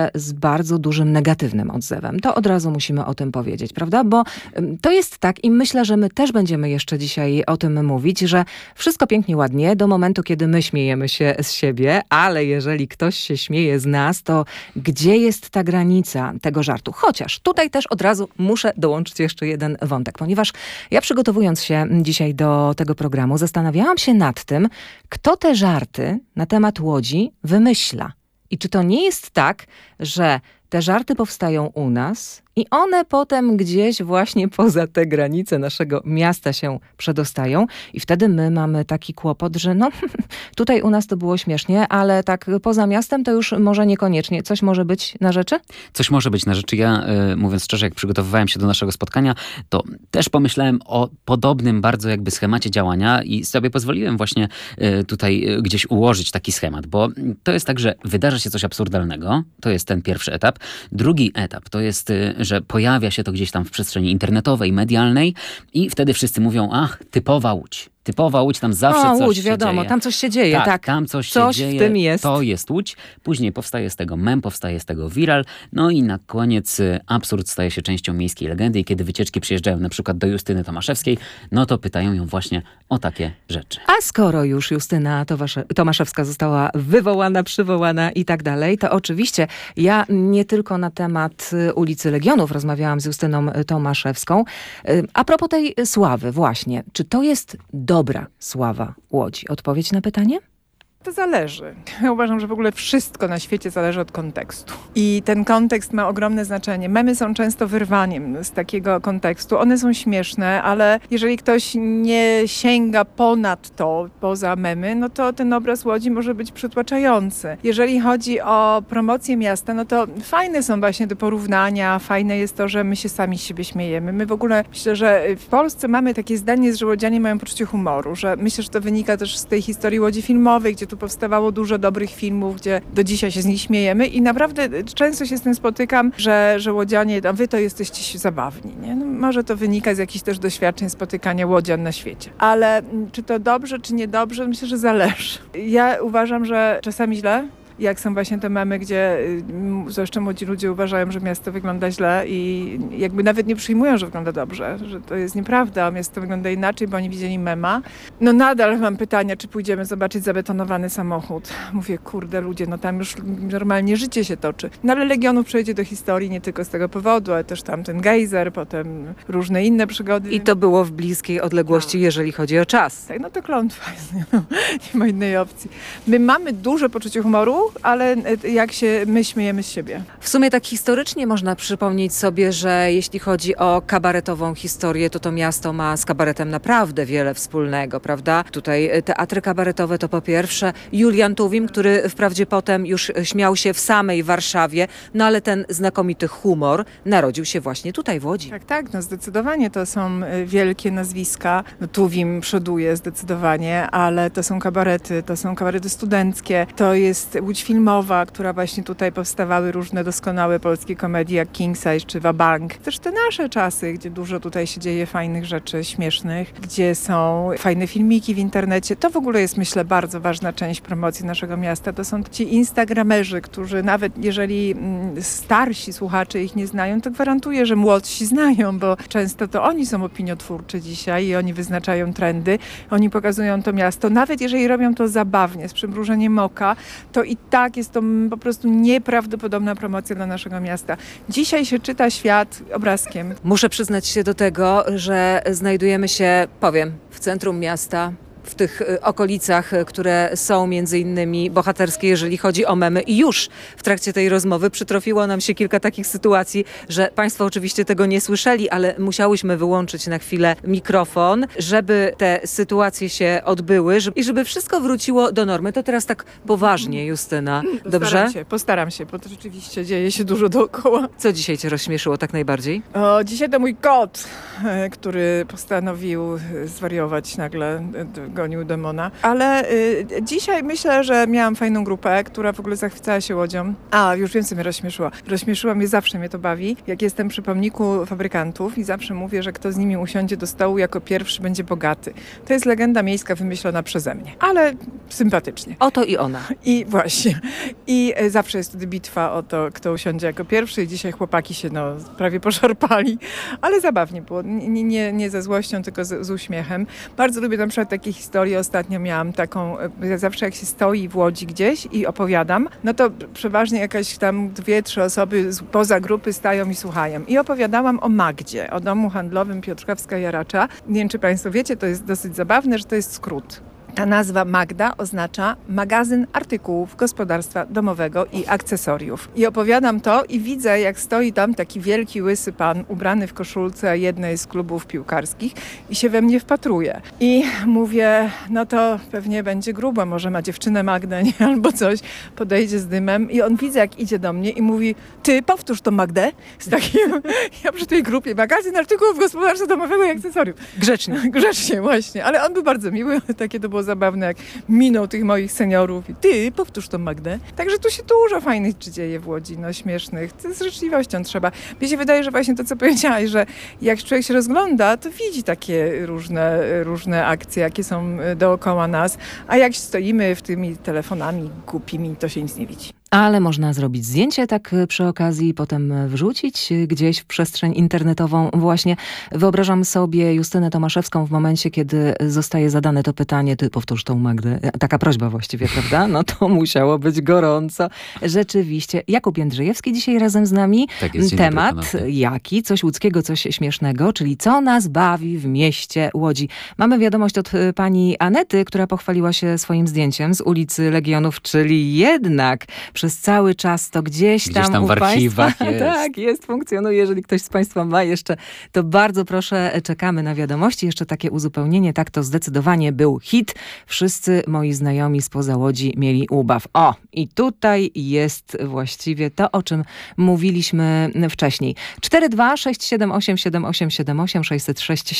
z bardzo dużym negatywnym odzewem. To od razu musimy o tym powiedzieć, prawda? Bo to jest tak i myślę, że my też będziemy jeszcze dzisiaj o tym mówić, że wszystko pięknie, ładnie do momentu, kiedy my śmiejemy się z siebie, ale jeżeli ktoś się śmieje z nas, to gdzie jest ta granica tego żartu? Chociaż tutaj też od razu muszę dołączyć jeszcze jeden wątek, ponieważ ja przygotowując się dzisiaj do tego programu, zastanawiałam się nad tym, kto te żarty na temat Łodzi wymyśla. I czy to nie jest tak, że te żarty powstają u nas i one potem gdzieś właśnie poza te granice naszego miasta się przedostają i wtedy my mamy taki kłopot, że no tutaj u nas to było śmiesznie, ale tak poza miastem to już może niekoniecznie. Coś może być na rzeczy? Coś może być na rzeczy. Ja, mówiąc szczerze, jak przygotowywałem się do naszego spotkania, to też pomyślałem o podobnym bardzo jakby schemacie działania i sobie pozwoliłem właśnie tutaj gdzieś ułożyć taki schemat, bo to jest tak, że wydarza się coś absurdalnego, to jest ten pierwszy etap. Drugi etap to jest, że pojawia się to gdzieś tam w przestrzeni internetowej, medialnej i wtedy wszyscy mówią, ach, typowa Łódź. Typowa Łódź, tam zawsze coś Łódź, się wiadomo, dzieje. tam coś się dzieje, tak. Tam coś się dzieje, w tym jest. to jest Łódź. Później powstaje z tego mem, powstaje z tego viral. No i na koniec absurd staje się częścią miejskiej legendy i kiedy wycieczki przyjeżdżają na przykład do Justyny Tomaszewskiej, no to pytają ją właśnie o takie rzeczy. A skoro już Justyna Tomaszewska została wywołana, przywołana i tak dalej, to oczywiście ja nie tylko na temat ulicy Legionów rozmawiałam z Justyną Tomaszewską. A propos tej sławy właśnie, czy to jest dobra sława Łodzi? Odpowiedź na pytanie? To zależy. Ja uważam, że w ogóle wszystko na świecie zależy od kontekstu. I ten kontekst ma ogromne znaczenie. Memy są często wyrwaniem z takiego kontekstu. One są śmieszne, ale jeżeli ktoś nie sięga ponad to, poza memy, no to ten obraz Łodzi może być przytłaczający. Jeżeli chodzi o promocję miasta, no to fajne są właśnie te porównania, fajne jest to, że my się sami z siebie śmiejemy. My w ogóle, myślę, że w Polsce mamy takie zdanie, że łodzianie mają poczucie humoru, że myślę, że to wynika też z tej historii Łodzi filmowej, gdzie tu powstawało dużo dobrych filmów, gdzie do dzisiaj się z nich śmiejemy i naprawdę często się z tym spotykam, że łodzianie, a wy to jesteście zabawni, nie? No, może to wynika z jakichś też doświadczeń spotykania łodzian na świecie. Ale czy to dobrze, czy niedobrze? Myślę, że zależy. Ja uważam, że czasami źle, jak są właśnie te memy, gdzie zresztą młodzi ludzie uważają, że miasto wygląda źle i jakby nawet nie przyjmują, że wygląda dobrze, że to jest nieprawda, miasto wygląda inaczej, bo oni widzieli mema. No nadal mam pytania, czy pójdziemy zobaczyć zabetonowany samochód. Mówię, kurde ludzie, no tam już normalnie życie się toczy. No ale Legionów przejdzie do historii nie tylko z tego powodu, ale też tam ten gejzer, potem różne inne przygody. I to było w bliskiej odległości, jeżeli chodzi o czas. Tak, no to klątwa jest, nie ma innej opcji. My mamy duże poczucie humoru, ale my śmiejemy z siebie. W sumie tak historycznie można przypomnieć sobie, że jeśli chodzi o kabaretową historię, to miasto ma z kabaretem naprawdę wiele wspólnego, prawda? Tutaj teatry kabaretowe to po pierwsze Julian Tuwim, który wprawdzie potem już śmiał się w samej Warszawie, no ale ten znakomity humor narodził się właśnie tutaj w Łodzi. Tak, no zdecydowanie to są wielkie nazwiska. No, Tuwim przoduje zdecydowanie, ale to są kabarety studenckie, to jest Łódź filmowa, która właśnie tutaj powstawały różne doskonałe polskie komedie jak King Size czy Wabank. Też te nasze czasy, gdzie dużo tutaj się dzieje fajnych rzeczy, śmiesznych, gdzie są fajne filmiki w internecie. To w ogóle jest, myślę, bardzo ważna część promocji naszego miasta. To są ci instagramerzy, którzy nawet jeżeli starsi słuchacze ich nie znają, to gwarantuję, że młodsi znają, bo często to oni są opiniotwórczy dzisiaj i oni wyznaczają trendy, oni pokazują to miasto. Nawet jeżeli robią to zabawnie, z przymrużeniem oka, to i tak jest to po prostu nieprawdopodobna promocja dla naszego miasta. Dzisiaj się czyta świat obrazkiem. Muszę przyznać się do tego, że znajdujemy się, w centrum miasta, w tych okolicach, które są między innymi bohaterskie, jeżeli chodzi o memy. I już w trakcie tej rozmowy przytrafiło nam się kilka takich sytuacji, że Państwo oczywiście tego nie słyszeli, ale musiałyśmy wyłączyć na chwilę mikrofon, żeby te sytuacje się odbyły i żeby wszystko wróciło do normy. To teraz tak poważnie, Justyna. Dobrze? Postaram się, bo to rzeczywiście dzieje się dużo dookoła. Co dzisiaj Cię rozśmieszyło tak najbardziej? Dzisiaj to mój kot, który postanowił zwariować nagle. gonił demona. Ale dzisiaj myślę, że miałam fajną grupę, która w ogóle zachwycała się łodzią. A, już wiem, co mnie rozśmieszyło. Rozśmieszyła mnie, zawsze mnie to bawi, jak jestem przy pomniku fabrykantów i zawsze mówię, że kto z nimi usiądzie do stołu jako pierwszy, będzie bogaty. To jest legenda miejska wymyślona przeze mnie, ale sympatycznie. Oto i ona. I właśnie. I zawsze jest wtedy bitwa o to, kto usiądzie jako pierwszy. I dzisiaj chłopaki się prawie poszarpali, ale zabawnie było. Nie ze złością, tylko z uśmiechem. Bardzo lubię na przykład takie historie. Ostatnio miałam taką, zawsze jak się stoi w Łodzi gdzieś i opowiadam, no to przeważnie jakaś tam 2-3 osoby poza grupy stają i słuchają. I opowiadałam o Magdzie, o domu handlowym Piotrkowska Jaracza. Nie wiem, czy Państwo wiecie, to jest dosyć zabawne, że to jest skrót. Ta nazwa Magda oznacza magazyn artykułów gospodarstwa domowego i akcesoriów. I opowiadam to i widzę, jak stoi tam taki wielki, łysy pan ubrany w koszulce jednej z klubów piłkarskich i się we mnie wpatruje. I mówię, no to pewnie będzie grubo, może ma dziewczynę Magdę, nie? Albo coś. Podejdzie z dymem i on widzę, jak idzie do mnie i mówi, ty powtórz to Magdę. Z takim, ja przy tej grupie, magazyn artykułów gospodarstwa domowego i akcesoriów. Grzecznie, właśnie. Ale on był bardzo miły, takie to było zabawne, jak minął tych moich seniorów i ty, powtórz to Magdę. Także tu się dużo fajnych rzeczy dzieje w Łodzi, śmiesznych. To z życzliwością trzeba. Mnie się wydaje, że właśnie to, co powiedziałaś, że jak człowiek się rozgląda, to widzi takie różne akcje, jakie są dookoła nas, a jak stoimy w tymi telefonami głupimi, to się nic nie widzi. Ale można zrobić zdjęcie tak przy okazji i potem wrzucić gdzieś w przestrzeń internetową. Właśnie wyobrażam sobie Justynę Tomaszewską w momencie, kiedy zostaje zadane to pytanie, ty powtórz tą Magdę. Taka prośba właściwie, prawda? No to musiało być gorąco. Rzeczywiście. Jakub Jędrzejewski dzisiaj razem z nami. Tak jest, temat jaki? Coś łódzkiego, coś śmiesznego, czyli co nas bawi w mieście Łodzi. Mamy wiadomość od pani Anety, która pochwaliła się swoim zdjęciem z ulicy Legionów, czyli jednak przez cały czas to gdzieś tam w archiwach Państwa, jest. Tak, jest, funkcjonuje. Jeżeli ktoś z Państwa ma jeszcze, to bardzo proszę, czekamy na wiadomości. Jeszcze takie uzupełnienie, tak, to zdecydowanie był hit. Wszyscy moi znajomi spoza Łodzi mieli ubaw. O, i tutaj jest właściwie to, o czym mówiliśmy wcześniej. 426787878 606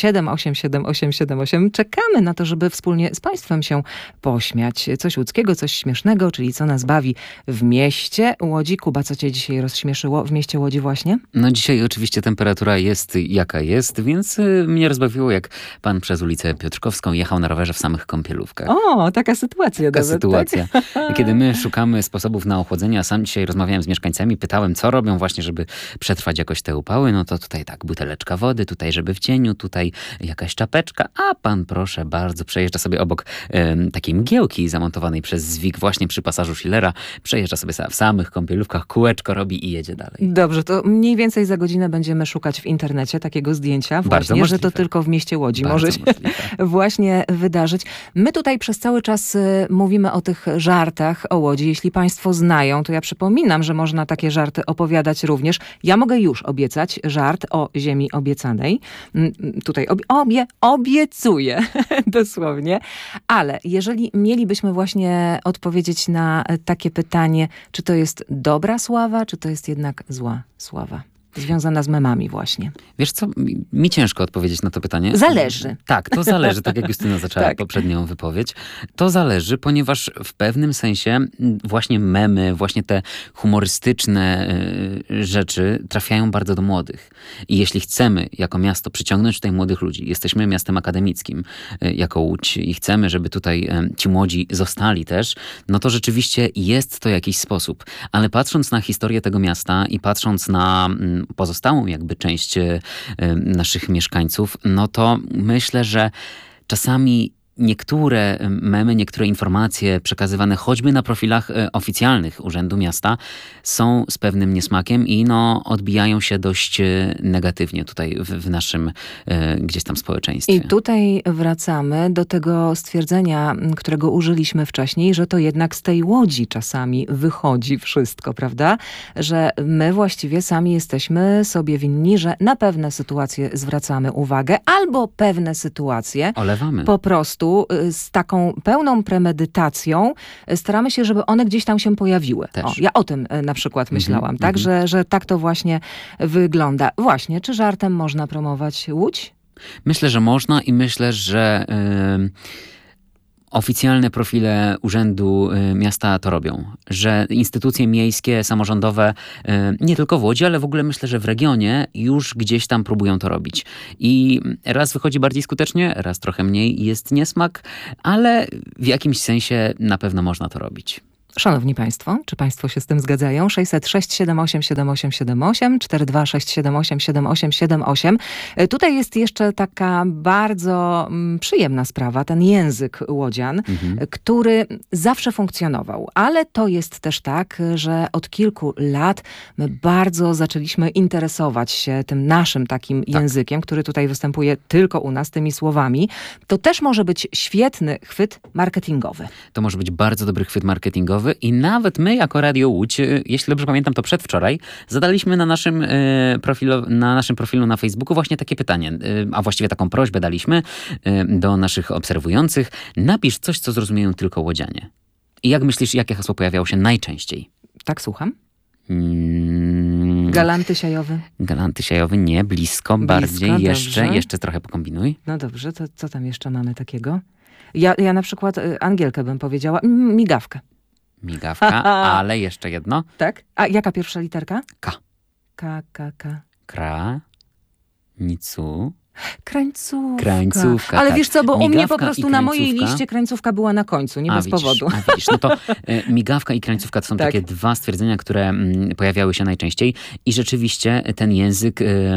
7878878. Czekamy na to, żeby wspólnie z Państwem się pośmiać. Coś łódzkiego, coś śmiesznego, czyli co nas bawi w mieście Łodzi. Kuba, co cię dzisiaj rozśmieszyło w mieście Łodzi właśnie? No dzisiaj oczywiście temperatura jest jaka jest, więc mnie rozbawiło, jak pan przez ulicę Piotrkowską jechał na rowerze w samych kąpielówkach. O, taka sytuacja. Taka nawet, sytuacja. Tak? I kiedy my szukamy sposobów na ochłodzenie, a sam dzisiaj rozmawiałem z mieszkańcami, pytałem, co robią właśnie, żeby przetrwać jakoś te upały, no to tutaj tak, buteleczka wody, tutaj żeby w cieniu, tutaj jakaś czapeczka, a pan proszę bardzo, przejeżdża sobie obok takiej mgiełki zamontowanej przez Zwik właśnie przy pasażu Schillera, przejeżdża sobie w samych kąpielówkach, kółeczko robi i jedzie dalej. Dobrze, to mniej więcej za godzinę będziemy szukać w internecie takiego zdjęcia, właśnie, że to tylko w mieście Łodzi może się właśnie wydarzyć. My tutaj przez cały czas mówimy o tych żartach o Łodzi. Jeśli Państwo znają, to ja przypominam, że można takie żarty opowiadać również. Ja mogę już obiecać żart o ziemi obiecanej. Tutaj obiecuję dosłownie. Ale jeżeli mielibyśmy właśnie odpowiedzieć na takie pytanie, czy to jest dobra sława, czy to jest jednak zła sława? Związana z memami właśnie. Wiesz co, mi ciężko odpowiedzieć na to pytanie. Zależy. Tak, to zależy, tak jak Justyna zaczęła Tak. poprzednią wypowiedź. To zależy, ponieważ w pewnym sensie właśnie memy, właśnie te humorystyczne rzeczy trafiają bardzo do młodych. I jeśli chcemy jako miasto przyciągnąć tutaj młodych ludzi, jesteśmy miastem akademickim jako Łódź i chcemy, żeby tutaj ci młodzi zostali też, no to rzeczywiście jest to jakiś sposób. Ale patrząc na historię tego miasta i patrząc na pozostałą jakby część naszych mieszkańców, no to myślę, że czasami niektóre memy, niektóre informacje przekazywane choćby na profilach oficjalnych Urzędu Miasta są z pewnym niesmakiem i odbijają się dość negatywnie tutaj w naszym gdzieś tam społeczeństwie. I tutaj wracamy do tego stwierdzenia, którego użyliśmy wcześniej, że to jednak z tej Łodzi czasami wychodzi wszystko, prawda? Że my właściwie sami jesteśmy sobie winni, że na pewne sytuacje zwracamy uwagę, albo pewne sytuacje olewamy. Po prostu z taką pełną premedytacją staramy się, żeby one gdzieś tam się pojawiły. O, ja o tym na przykład myślałam, tak? Że tak to właśnie wygląda. Właśnie, czy żartem można promować Łódź? Myślę, że można i myślę, że oficjalne profile Urzędu Miasta to robią, że instytucje miejskie, samorządowe, nie tylko w Łodzi, ale w ogóle myślę, że w regionie już gdzieś tam próbują to robić. I raz wychodzi bardziej skutecznie, raz trochę mniej, jest niesmak, ale w jakimś sensie na pewno można to robić. Szanowni Państwo, czy Państwo się z tym zgadzają? 606 78 78 78 4268 78 78. Tutaj jest jeszcze taka bardzo przyjemna sprawa, ten język łodzian, który zawsze funkcjonował. Ale to jest też tak, że od kilku lat my bardzo zaczęliśmy interesować się tym naszym takim językiem, który tutaj występuje tylko u nas, tymi słowami. To też może być świetny chwyt marketingowy. To może być bardzo dobry chwyt marketingowy i nawet my jako Radio Łódź, jeśli dobrze pamiętam, to przedwczoraj, zadaliśmy na naszym profilu na Facebooku właśnie takie pytanie, a właściwie taką prośbę daliśmy do naszych obserwujących. Napisz coś, co zrozumieją tylko łodzianie. I jak myślisz, jakie hasło pojawiało się najczęściej? Tak, słucham? Galanty siajowy? Galanty siajowy nie, blisko bardziej, jeszcze trochę pokombinuj. No dobrze, to co tam jeszcze mamy takiego? Ja na przykład Angielkę bym powiedziała, migawkę. Migawka, ale jeszcze jedno. Tak? A jaka pierwsza literka? K. K. Nicu. Krańcówka. Ale tak. wiesz co, bo u mnie po prostu na mojej krańcówka. liście krańcówka była na końcu, nie bez powodu. Widzisz, no to migawka i krańcówka to są takie dwa stwierdzenia, które pojawiały się najczęściej i rzeczywiście ten język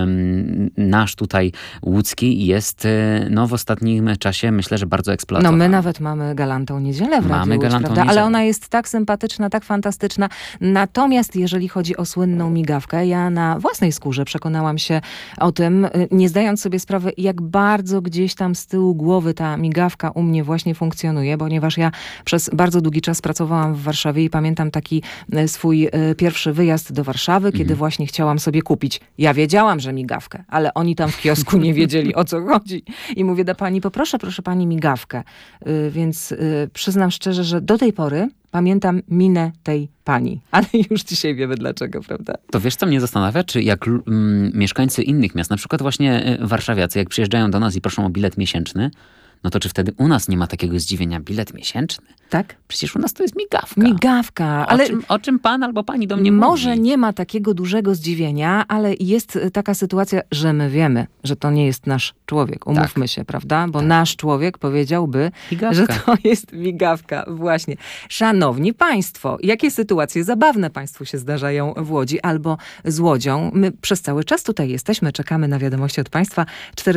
nasz tutaj łódzki jest w ostatnim czasie myślę, że bardzo eksploatowany. No my nawet mamy Galantą Niedzielę w Radiu Łódź, prawda? Ale ona jest tak sympatyczna, tak fantastyczna. Natomiast jeżeli chodzi o słynną migawkę, ja na własnej skórze przekonałam się o tym, nie zdając sobie sprawy, jak bardzo gdzieś tam z tyłu głowy ta migawka u mnie właśnie funkcjonuje, ponieważ ja przez bardzo długi czas pracowałam w Warszawie i pamiętam taki swój pierwszy wyjazd do Warszawy, kiedy właśnie chciałam sobie kupić. Ja wiedziałam, że migawkę, ale oni tam w kiosku nie wiedzieli, o co chodzi. I mówię do pani, poproszę, proszę pani migawkę. Więc przyznam szczerze, że do tej pory pamiętam minę tej pani. Ale już dzisiaj wiemy dlaczego, prawda? To wiesz, co mnie zastanawia? Czy jak mieszkańcy innych miast, na przykład właśnie warszawiacy, jak przyjeżdżają do nas i proszą o bilet miesięczny, no to czy wtedy u nas nie ma takiego zdziwienia? Bilet miesięczny? Tak? Przecież u nas to jest migawka. Migawka. Ale o czym pan albo pani do mnie może mówi? nie ma takiego dużego zdziwienia, ale jest taka sytuacja, że my wiemy, że to nie jest nasz człowiek. Umówmy się, prawda? Bo nasz człowiek powiedziałby, migawka. że to jest migawka. Właśnie. Szanowni Państwo, jakie sytuacje zabawne Państwu się zdarzają w Łodzi albo z Łodzią? My przez cały czas tutaj jesteśmy, czekamy na wiadomości od Państwa.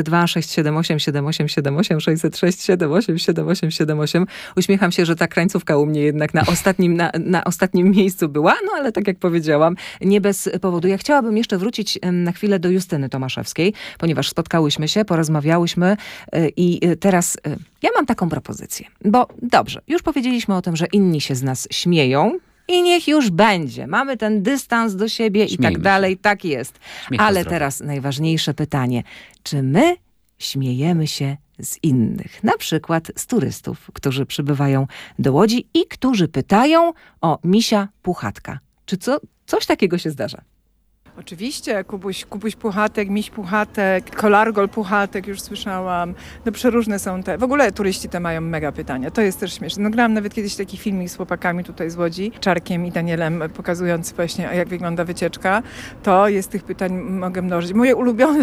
42678 7878 606 78 78 78. Uśmiecham się, że ta krańcówka u mnie jednak na ostatnim miejscu była, no ale tak jak powiedziałam, nie bez powodu. Ja chciałabym jeszcze wrócić na chwilę do Justyny Tomaszewskiej, ponieważ spotkałyśmy się, porozmawiałyśmy i teraz ja mam taką propozycję, bo dobrze, już powiedzieliśmy o tym, że inni się z nas śmieją, i niech już będzie. Mamy ten dystans do siebie i tak dalej, tak jest. Ale teraz najważniejsze pytanie. Czy my śmiejemy się z innych, na przykład z turystów, którzy przybywają do Łodzi i którzy pytają o misia Puchatka? Czy coś takiego się zdarza? Oczywiście, Kubuś Puchatek, Miś Puchatek, Kolargol Puchatek, już słyszałam. No przeróżne są te. W ogóle turyści te mają mega pytania. To jest też śmieszne. No grałam nawet kiedyś taki filmik z chłopakami tutaj z Łodzi, Czarkiem i Danielem, pokazujący właśnie, jak wygląda wycieczka. To jest tych pytań, mogę mnożyć. Moje ulubione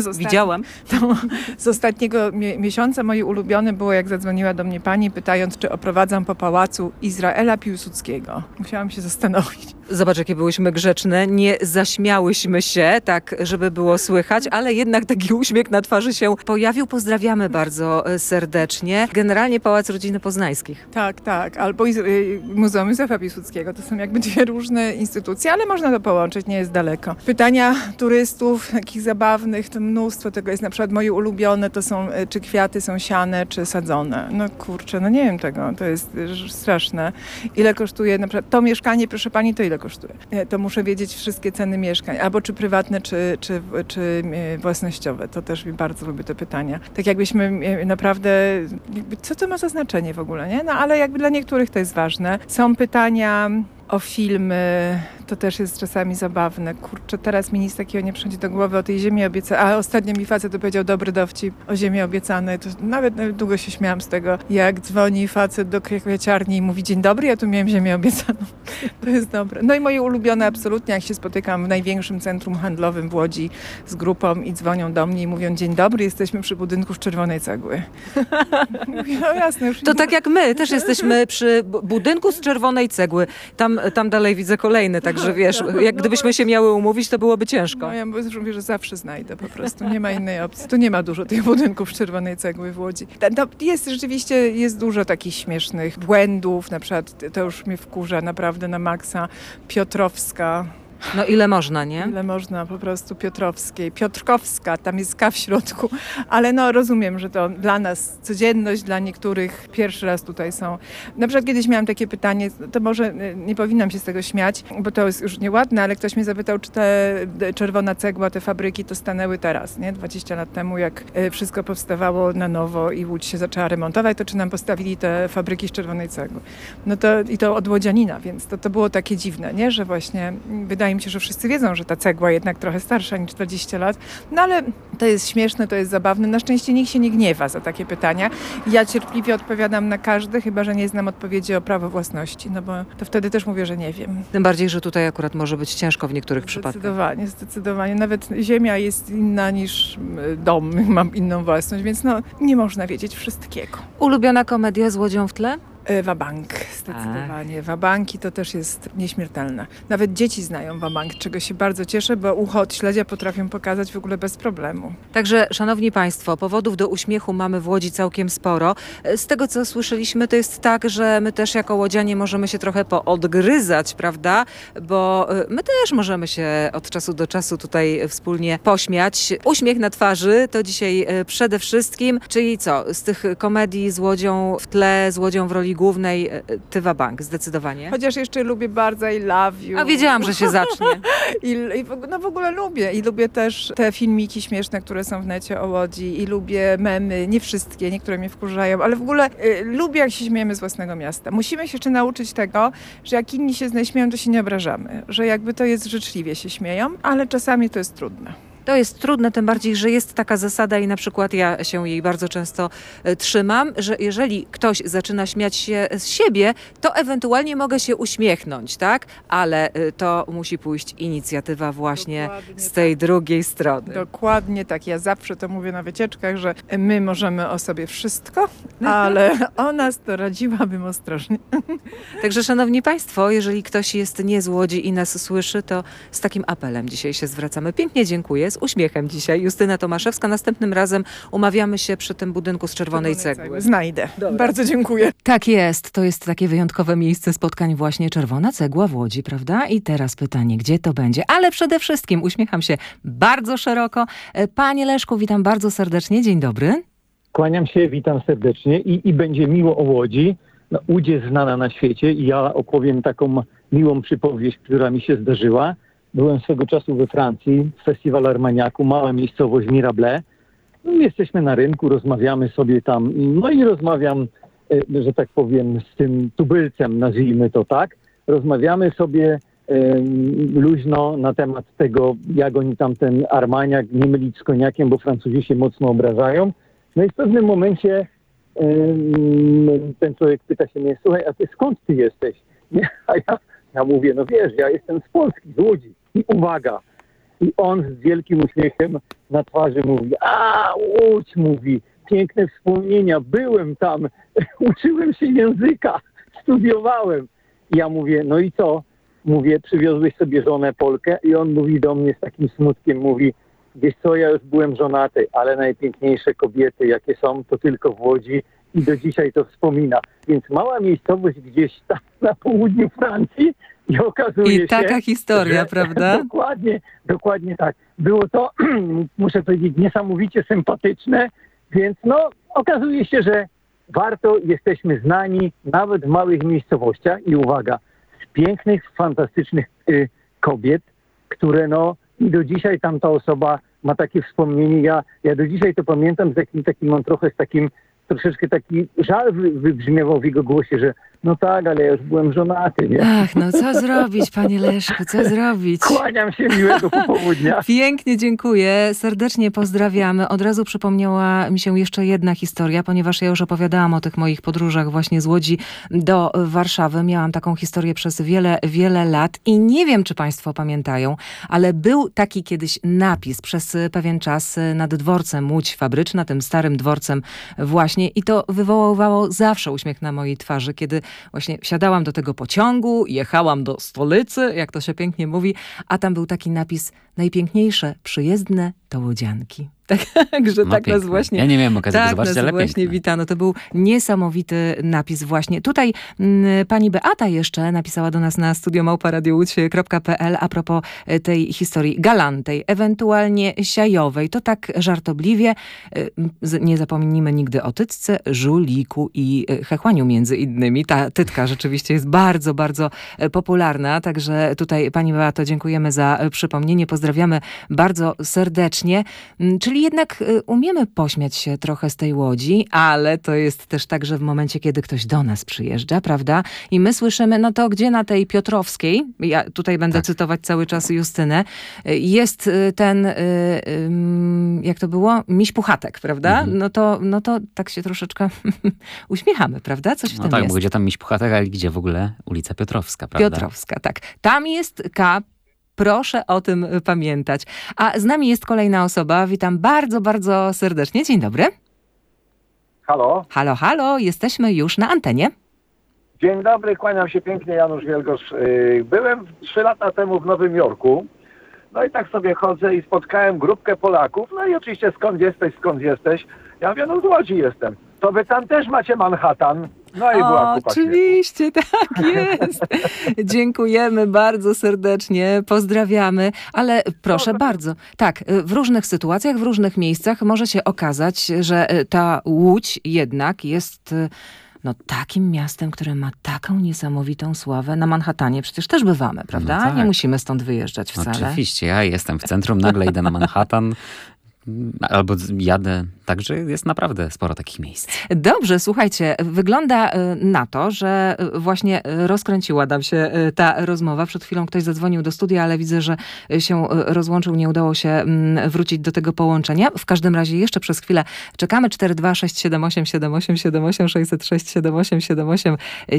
z ostatniego miesiąca, moje ulubione było, jak zadzwoniła do mnie pani, pytając, czy oprowadzam po pałacu Izraela Piłsudskiego. Musiałam się zastanowić. Zobacz, jakie byłyśmy grzeczne. Nie zaśmiałyśmy się, tak, żeby było słychać, ale jednak taki uśmiech na twarzy się pojawił. Pozdrawiamy bardzo serdecznie. Generalnie Pałac Rodziny Poznańskich. Tak. Albo Muzeum Józefa Piłsudskiego. To są jakby dwie różne instytucje, ale można to połączyć, nie jest daleko. Pytania turystów, takich zabawnych, to mnóstwo tego jest. Na przykład moje ulubione to są, czy kwiaty są siane, czy sadzone. No kurczę, no nie wiem tego. To jest straszne. Ile kosztuje na przykład to mieszkanie, proszę pani, to ile kosztuje? To muszę wiedzieć wszystkie ceny mieszkań. Albo czy prywatne, czy własnościowe. To też bardzo lubię te pytania. Tak jakbyśmy naprawdę... Co to ma za znaczenie w ogóle, nie? No ale jakby dla niektórych to jest ważne. Są pytania o filmy, to też jest czasami zabawne. Kurczę, teraz mi nic takiego nie przychodzi do głowy o tej ziemi obiecanej. A ostatnio mi facet powiedział dobry dowcip o ziemi obiecanej. To nawet długo się śmiałam z tego, jak dzwoni facet do kwieciarni i mówi dzień dobry, ja tu miałem ziemię obiecaną. To jest dobre. No i moje ulubione absolutnie, jak się spotykam w największym centrum handlowym w Łodzi z grupą i dzwonią do mnie i mówią dzień dobry, jesteśmy przy budynku z czerwonej cegły. Mówię, no jasne. Już To tak jak my, też jesteśmy przy budynku z czerwonej cegły. Tam dalej widzę kolejny, także wiesz, jak gdybyśmy się miały umówić, to byłoby ciężko. No ja mówię, że zawsze znajdę po prostu, nie ma innej opcji. Tu nie ma dużo tych budynków z czerwonej cegły w Łodzi. Jest rzeczywiście, jest dużo takich śmiesznych błędów, na przykład to już mnie wkurza naprawdę na maksa. Piotrowska. No ile można, nie? Ile można po prostu Piotrkowska, tam jest K w środku, ale no rozumiem, że to dla nas codzienność, dla niektórych pierwszy raz tutaj są. Na przykład kiedyś miałam takie pytanie, to może nie powinnam się z tego śmiać, bo to jest już nieładne, ale ktoś mnie zapytał, czy te czerwona cegła, te fabryki to stanęły teraz, nie? 20 lat temu, jak wszystko powstawało na nowo i Łódź się zaczęła remontować, to czy nam postawili te fabryki z czerwonej cegły? No to i to od łodzianina, więc to było takie dziwne, nie? Że właśnie wydaje mi się, że wszyscy wiedzą, że ta cegła jednak trochę starsza niż 20 lat, no ale to jest śmieszne, to jest zabawne. Na szczęście nikt się nie gniewa za takie pytania. Ja cierpliwie odpowiadam na każde, chyba że nie znam odpowiedzi o prawo własności, no bo to wtedy też mówię, że nie wiem. Tym bardziej, że tutaj akurat może być ciężko w niektórych przypadkach. Zdecydowanie. Nawet ziemia jest inna niż dom, mam inną własność, więc no nie można wiedzieć wszystkiego. Ulubiona komedia z Łodzią w tle? Wabank, zdecydowanie. Wabanki to też jest nieśmiertelne. Nawet dzieci znają wabank, czego się bardzo cieszę, bo ucho od śledzia potrafią pokazać w ogóle bez problemu. Także, szanowni państwo, powodów do uśmiechu mamy w Łodzi całkiem sporo. Z tego, co słyszeliśmy, to jest tak, że my też jako łodzianie możemy się trochę poodgryzać, prawda? Bo my też możemy się od czasu do czasu tutaj wspólnie pośmiać. Uśmiech na twarzy to dzisiaj przede wszystkim, czyli co? Z tych komedii z Łodzią w tle, z Łodzią w roli głównej, ty wabank, zdecydowanie. Chociaż jeszcze lubię bardzo I Love You. A wiedziałam, że się zacznie. W ogóle lubię. I lubię też te filmiki śmieszne, które są w necie o Łodzi. I lubię memy, nie wszystkie, niektóre mnie wkurzają, ale w ogóle lubię, jak się śmiejemy z własnego miasta. Musimy się jeszcze nauczyć tego, że jak inni się śmieją, to się nie obrażamy. Że jakby to jest życzliwie się śmieją, ale czasami to jest trudne. To jest trudne, tym bardziej, że jest taka zasada i na przykład ja się jej bardzo często trzymam, że jeżeli ktoś zaczyna śmiać się z siebie, to ewentualnie mogę się uśmiechnąć, tak? Ale to musi pójść inicjatywa właśnie z tej drugiej strony. Dokładnie tak. Ja zawsze to mówię na wycieczkach, że my możemy o sobie wszystko, ale o nas to radziłabym ostrożnie. Także szanowni państwo, jeżeli ktoś jest nie z Łodzi i nas słyszy, to z takim apelem dzisiaj się zwracamy. Pięknie dziękuję. Z uśmiechem dzisiaj. Justyna Tomaszewska. Następnym razem umawiamy się przy tym budynku z czerwonej cegły. Znajdę. Dobra. Bardzo dziękuję. Tak jest. To jest takie wyjątkowe miejsce spotkań właśnie Czerwona Cegła w Łodzi, prawda? I teraz pytanie, gdzie to będzie? Ale przede wszystkim uśmiecham się bardzo szeroko. Panie Leszku, witam bardzo serdecznie. Dzień dobry. Kłaniam się, witam serdecznie i będzie miło o Łodzi. No, Łódź jest znana na świecie i ja opowiem taką miłą przypowieść, która mi się zdarzyła. Byłem swego czasu we Francji, festiwal Armagnacu, mała miejscowość Mirablé. No, jesteśmy na rynku, rozmawiamy sobie tam. No i rozmawiam, że tak powiem, z tym tubylcem, nazwijmy to tak. Rozmawiamy sobie luźno na temat tego, jak oni tam ten Armagnac nie mylić z koniakiem, bo Francuzi się mocno obrażają. No i w pewnym momencie ten człowiek pyta się mnie, słuchaj, a ty skąd ty jesteś? A ja mówię, no wiesz, ja jestem z Polski, z Łodzi. I uwaga, i on z wielkim uśmiechem na twarzy mówi, Łódź, mówi, piękne wspomnienia, byłem tam, uczyłem się języka, studiowałem. I ja mówię, no i co? Mówię, przywiozłeś sobie żonę Polkę? I on mówi do mnie z takim smutkiem, mówi, wiesz co, ja już byłem żonaty, ale najpiękniejsze kobiety, jakie są, to tylko w Łodzi i do dzisiaj to wspomina. Więc mała miejscowość gdzieś tam na południu Francji i okazuje się... I taka historia, że, prawda? Dokładnie tak. Było to, muszę powiedzieć, niesamowicie sympatyczne, więc no okazuje się, że warto, jesteśmy znani nawet w małych miejscowościach i uwaga, z pięknych, fantastycznych kobiet, które no i do dzisiaj tamta osoba ma takie wspomnienie. Ja do dzisiaj to pamiętam, z jakim takim mam trochę z takim troszeczkę taki żal wybrzmiewał w jego głosie, że No tak, ale ja już byłem żonaty, nie? Ach, no co zrobić, panie Leszku, co zrobić? Kłaniam się, miłego popołudnia. Pięknie dziękuję, serdecznie pozdrawiamy. Od razu przypomniała mi się jeszcze jedna historia, ponieważ ja już opowiadałam o tych moich podróżach właśnie z Łodzi do Warszawy. Miałam taką historię przez wiele, wiele lat i nie wiem, czy państwo pamiętają, ale był taki kiedyś napis przez pewien czas nad dworcem Łódź Fabryczna, tym starym dworcem właśnie, i to wywoływało zawsze uśmiech na mojej twarzy, kiedy właśnie wsiadałam do tego pociągu, jechałam do stolicy, jak to się pięknie mówi, a tam był taki napis: najpiękniejsze przyjezdne to łodzianki. Także No tak nas piękne. właśnie... Ja nie miałem okazji Tak, zobaczyć, nas ale właśnie piękne. witano. To był niesamowity napis właśnie. Tutaj pani Beata jeszcze napisała do nas na studiomałparadiowódź.pl a propos tej historii galantej, ewentualnie siajowej. To tak żartobliwie. Nie zapomnimy nigdy o tytce, żuliku i chechłaniu między innymi. Ta tytka rzeczywiście jest bardzo, bardzo popularna. Także tutaj pani Beato dziękujemy za przypomnienie. Pozdrawiamy bardzo serdecznie. Czyli jednak umiemy pośmiać się trochę z tej Łodzi, ale to jest też tak, że w momencie, kiedy ktoś do nas przyjeżdża, prawda? I my słyszymy, no to gdzie na tej Piotrowskiej, ja tutaj będę cytować cały czas Justynę, jest ten, jak to było? Miś Puchatek, prawda? No to tak się troszeczkę uśmiechamy, prawda? Coś w No tym tak, jest. bo gdzie tam Miś Puchatek, ale gdzie w ogóle ulica Piotrowska, prawda? Piotrowska, tak. Tam jest K. Proszę o tym pamiętać. A z nami jest kolejna osoba. Witam bardzo, bardzo serdecznie. Dzień dobry. Halo, Halo, halo. Jesteśmy już na antenie. dzień dobry, kłaniam się pięknie, Janusz Wielgosz. Byłem 3 lata temu w Nowym Jorku, no i tak sobie chodzę i spotkałem grupkę Polaków, no i oczywiście skąd jesteś? Ja mówię, no z Łodzi jestem. To wy tam też macie Manhattan? No i była kupa śmiechu. Oczywiście, tak jest. Dziękujemy bardzo serdecznie, pozdrawiamy, ale proszę bardzo. Tak, w różnych sytuacjach, w różnych miejscach może się okazać, że ta Łódź jednak jest takim miastem, które ma taką niesamowitą sławę. Na Manhattanie przecież też bywamy, prawda? No tak. Nie musimy stąd wyjeżdżać wcale. Oczywiście, ja jestem w centrum, nagle idę na Manhattan albo jadę, także jest naprawdę sporo takich miejsc. Dobrze, słuchajcie, wygląda na to, że właśnie rozkręciła nam się ta rozmowa. Przed chwilą ktoś zadzwonił do studia, ale widzę, że się rozłączył, nie udało się wrócić do tego połączenia. W każdym razie jeszcze przez chwilę czekamy. 42678 7878 606 78 78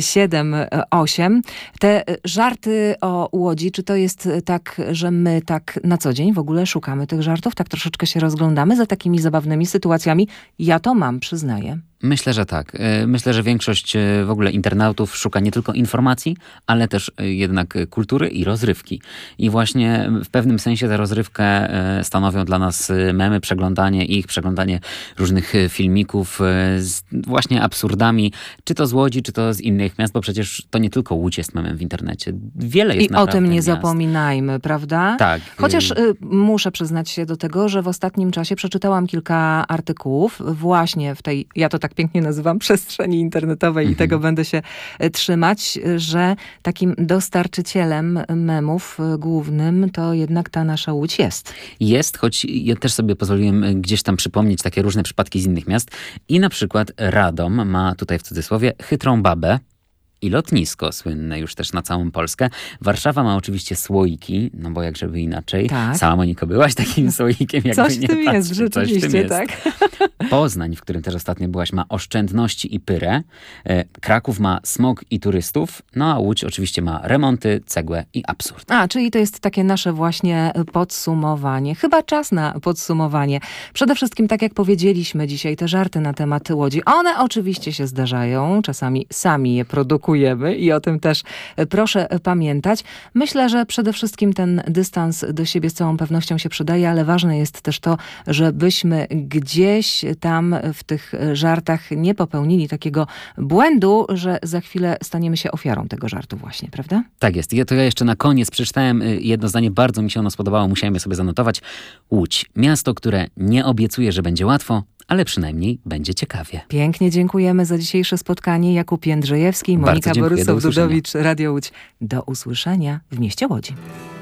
78. Te żarty o Łodzi, czy to jest tak, że my tak na co dzień w ogóle szukamy tych żartów? Tak troszeczkę się rozglądamy za takimi zabawnymi sytuacjami? Ja to mam, przyznaję. Myślę, że tak. Myślę, że większość w ogóle internautów szuka nie tylko informacji, ale też jednak kultury i rozrywki. I właśnie w pewnym sensie tę rozrywkę stanowią dla nas memy, przeglądanie różnych filmików z właśnie absurdami, czy to z Łodzi, czy to z innych miast, bo przecież to nie tylko Łódź jest memem w internecie. Wiele jest I o naprawdę tym nie miast. zapominajmy, prawda? Tak. Chociaż muszę przyznać się do tego, że w ostatnim czasie przeczytałam kilka artykułów właśnie w tej, ja to tak pięknie nazywam, przestrzeni internetowej i tego będę się trzymać, że takim dostarczycielem memów głównym to jednak ta nasza Łódź jest. Jest, choć ja też sobie pozwoliłem gdzieś tam przypomnieć takie różne przypadki z innych miast. I na przykład Radom ma tutaj w cudzysłowie chytrą babę i lotnisko słynne już też na całą Polskę. Warszawa ma oczywiście słoiki, no bo jak żeby inaczej. Tak. Sama, Moniko, byłaś takim słoikiem, jakby Coś w nie tym jest, patrzeć, coś w tym rzeczywiście, jest. tak. Poznań, w którym też ostatnio byłaś, ma oszczędności i pyrę. Kraków ma smog i turystów. No a Łódź oczywiście ma remonty, cegłę i absurd. Czyli to jest takie nasze właśnie podsumowanie. Chyba czas na podsumowanie. Przede wszystkim, tak jak powiedzieliśmy dzisiaj, te żarty na temat Łodzi, one oczywiście się zdarzają. Czasami sami je produkujemy i o tym też proszę pamiętać. Myślę, że przede wszystkim ten dystans do siebie z całą pewnością się przydaje, ale ważne jest też to, żebyśmy gdzieś tam w tych żartach nie popełnili takiego błędu, że za chwilę staniemy się ofiarą tego żartu właśnie, prawda? Tak jest. Ja jeszcze na koniec przeczytałem jedno zdanie, bardzo mi się ono spodobało, musiałem je sobie zanotować. Łódź, miasto, które nie obiecuje, że będzie łatwo, ale przynajmniej będzie ciekawie. Pięknie dziękujemy za dzisiejsze spotkanie. Jakub Jędrzejewski, Bardzo Monika dziękuję, do usłyszenia. Borysow-Dudowicz, Radio Łódź. Do usłyszenia w mieście Łodzi.